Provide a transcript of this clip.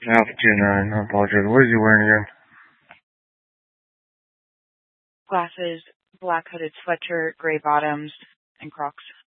Alpha 29, I apologize. What is he wearing again? Glasses, black hooded sweatshirt, gray bottoms, and Crocs.